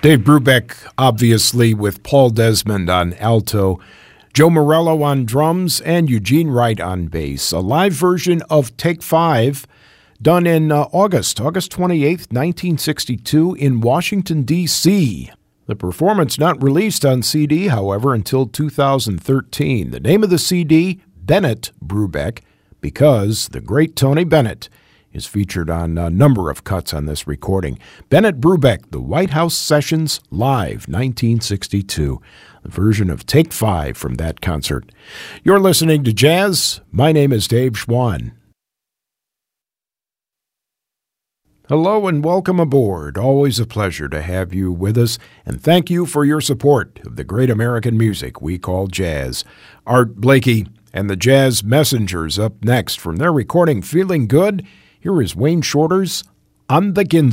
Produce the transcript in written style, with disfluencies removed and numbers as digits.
Dave Brubeck, obviously, with Paul Desmond on alto, Joe Morello on drums, and Eugene Wright on bass. A live version of Take 5 done in August 28th, 1962 in Washington, D.C. The performance not released on CD, however, until 2013. The name of the CD, Bennett Brubeck, because the great Tony Bennett is featured on a number of cuts on this recording. Bennett Brubeck, The White House Sessions Live, 1962. A version of Take 5 from that concert. You're listening to Jazz. My name is Dave Schwann. Hello and welcome aboard. Always a pleasure to have you with us, and thank you for your support of the great American music we call jazz. Art Blakey and the Jazz Messengers up next from their recording Feeling Good. Here is Wayne Shorter's On the Ginza.